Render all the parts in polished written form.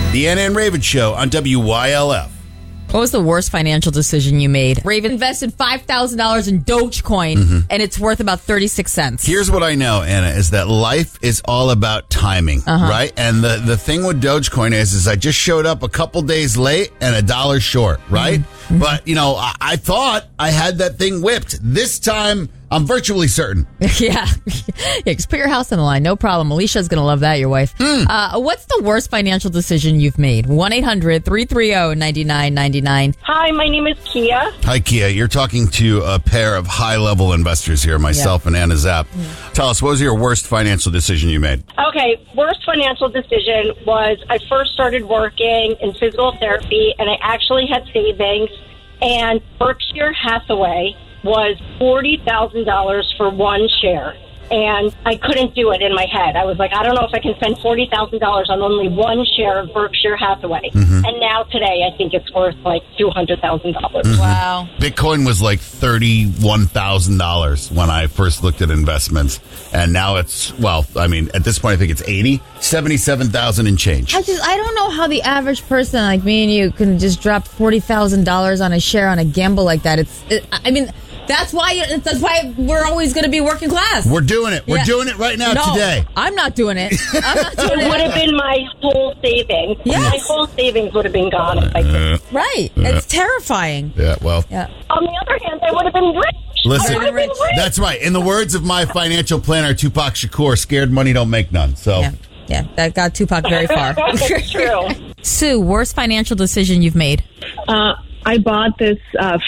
The Anna and Raven Show on WYLF. What was the worst financial decision you made? Raven invested $5,000 in Dogecoin, and it's worth about 36 cents. Here's what I know, Anna, is that life is all about timing, right? And the thing with Dogecoin is I just showed up a couple days late and $1 short, right? But, I thought I had that thing whipped. This time, I'm virtually certain. Yeah, just put your house on the line. No problem. Alicia's going to love that, your wife. What's the worst financial decision you've made? 1-800-330-9999. Hi, my name is Kia. Hi, Kia. You're talking to a pair of high-level investors here, myself and Anna Zapp. Tell us, what was your worst financial decision you made? Okay, worst financial decision was I first started working in physical therapy, and I actually had savings, and Berkshire Hathaway was $40,000 for one share. And I couldn't do it in my head. I was like, I don't know if I can spend $40,000 on only one share of Berkshire Hathaway. And now today, I think it's worth like $200,000. Wow. Bitcoin was like $31,000 when I first looked at investments. And now it's, at this point, I think it's 77,000 and change. I don't know how the average person like me and you can just drop $40,000 on a share on a gamble like that. That's why we're always going to be working class. We're doing it. We're doing it right now today. I'm not doing it. It would have been my whole savings. Yes. My whole savings would have been gone if I did. Right. It's terrifying. Yeah, well. Yeah. On the other hand, I would have been rich. Listen, I would have been rich. that's right. In the words of my financial planner, Tupac Shakur, scared money don't make none. So. Yeah, that got Tupac very far. It's true. Sue, worst financial decision you've made? I bought this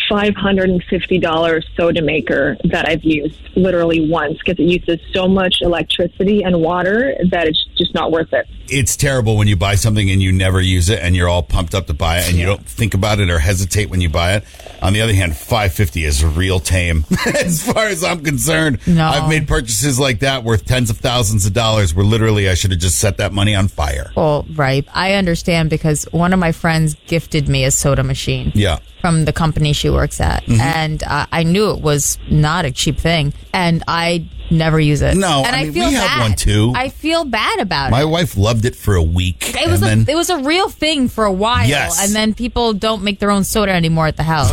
$550 soda maker that I've used literally once because it uses so much electricity and water that it's just not worth it. It's terrible when you buy something and you never use it and you're all pumped up to buy it and you don't think about it or hesitate when you buy it. On the other hand, $550 is real tame as far as I'm concerned. No. I've made purchases like that worth tens of thousands of dollars where literally I should have just set that money on fire. Well, right. I understand because one of my friends gifted me a soda machine. Yeah. From the company she works at. And I knew it was not a cheap thing. And I never use it. No, and I mean, feel we bad. have one too. I feel bad about My it. wife loved it for a week. It was a real thing for a while. Yes. And then people don't make their own soda anymore at the house.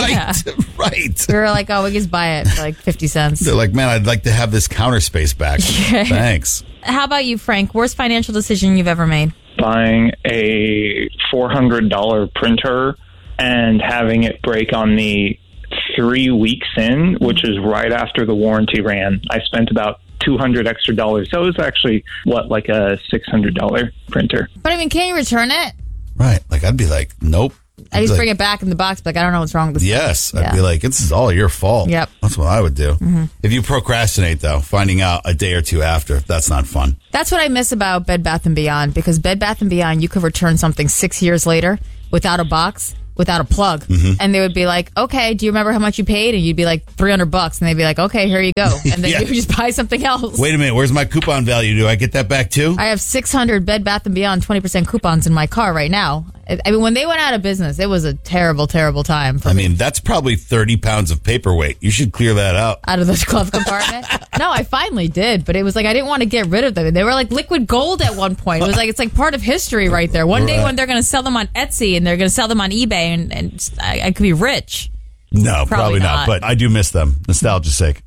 Right. We were like, we just buy it for like 50 cents. They're like, man, I'd like to have this counter space back. Thanks. How about you, Frank? Worst financial decision you've ever made? Buying a $400 printer and having it break on me 3 weeks in, which is right after the warranty ran. I spent about $200 extra. So it was actually, like a $600 printer. But can't you return it? Right. Like, I'd be like, nope. I just bring it back in the box, but I don't know what's wrong with this. Yes. I'd be like, this is all your fault. Yep. That's what I would do. If you procrastinate, though, finding out a day or two after, that's not fun. That's what I miss about Bed Bath & Beyond, because Bed Bath & Beyond, you could return something 6 years later without a box, without a plug. And they would be like, okay, do you remember how much you paid? And you'd be like, $300. And they'd be like, okay, here you go. And then you would just buy something else. Wait a minute. Where's my coupon value? Do I get that back too? I have 600 Bed Bath & Beyond 20% coupons in my car right now. I mean, when they went out of business, it was a terrible, terrible time for me. That's probably 30 pounds of paperweight. You should clear that out. Out of the glove compartment? No, I finally did, but it was like I didn't want to get rid of them. They were like liquid gold at one point. It was like, it's like part of history right there. One day when they're going to sell them on Etsy and they're going to sell them on eBay and I could be rich. No, probably not. But I do miss them. Nostalgia's sake.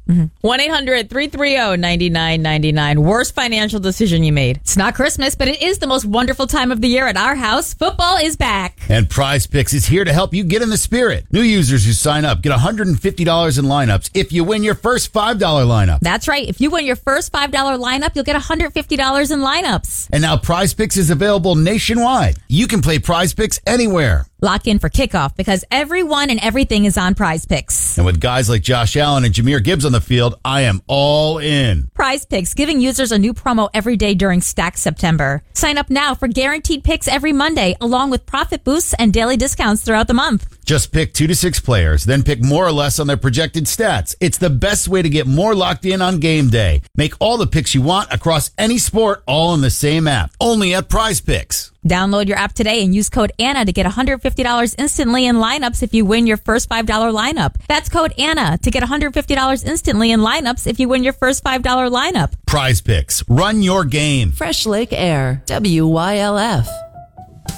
1-800-330-9999. Worst financial decision you made. It's not Christmas, but it is the most wonderful time of the year at our house. Football is back. And Prize Picks is here to help you get in the spirit. New users who sign up get $150 in lineups if you win your first $5 lineup. That's right. If you win your first $5 lineup, you'll get $150 in lineups. And now Prize Picks is available nationwide. You can play Prize Picks anywhere. Lock in for kickoff because everyone and everything is on Prize Picks. And with guys like Josh Allen and Jahmyr Gibbs on the field, I am all in. Prize Picks, giving users a new promo every day during Stack September. Sign up now for guaranteed picks every Monday, along with profit boosts and daily discounts throughout the month. Just pick 2 to 6 players, then pick more or less on their projected stats. It's the best way to get more locked in on game day. Make all the picks you want across any sport, all in the same app. Only at Prize Picks. Download your app today and use code Anna to get $150 instantly in lineups if you win your first $5 lineup. That's code Anna to get $150 instantly in lineups if you win your first $5 lineup. Prize Picks. Run your game. Fresh Lake Air. WYLF.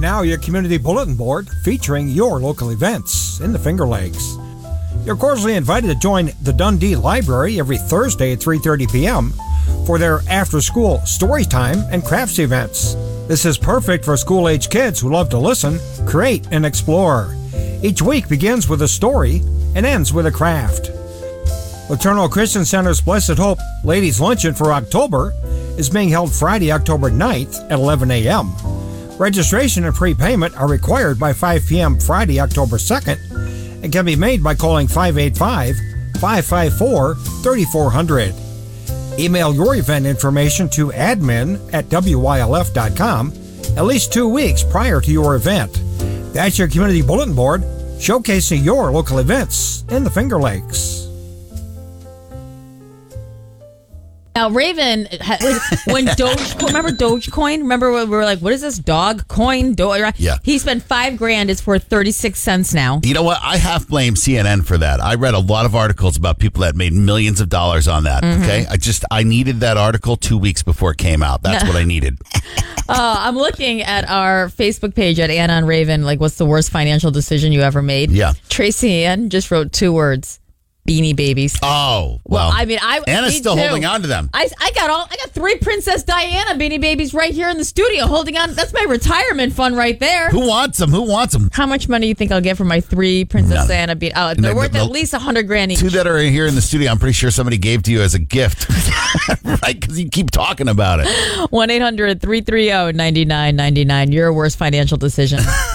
now your community bulletin board featuring your local events in the Finger Lakes. You're cordially invited to join the Dundee Library every Thursday at 3:30 p.m. for their after-school story time and crafts events. This is perfect for school-age kids who love to listen, create, and explore. Each week begins with a story and ends with a craft. Laterno Christian Center's Blessed Hope Ladies Luncheon for October is being held Friday, October 9th at 11 a.m. Registration and prepayment are required by 5 p.m. Friday, October 2nd, and can be made by calling 585-554-3400. Email your event information to admin@wylf.com at least 2 weeks prior to your event. That's your community bulletin board showcasing your local events in the Finger Lakes. Now, Raven, when remember Dogecoin? Remember when we were like, what is this dog coin? Yeah. He spent $5,000. It's worth 36 cents now. You know what? I half blame CNN for that. I read a lot of articles about people that made millions of dollars on that. Mm-hmm. Okay. I needed that article 2 weeks before it came out. That's what I needed. I'm looking at our Facebook page at Anna and Raven, like, what's the worst financial decision you ever made? Yeah. Tracy Ann just wrote 2 words. Beanie Babies. Oh, well, I mean, Anna's still holding on to them. I got 3 Princess Diana Beanie Babies right here in the studio holding on. That's my retirement fund right there. Who wants them? How much money do you think I'll get for my 3 Princess Diana Beanie? Oh, they're worth at least $100,000 each. 2 that are here in the studio, I'm pretty sure somebody gave to you as a gift, right? Because you keep talking about it. 1-800-330-9999. Your worst financial decision.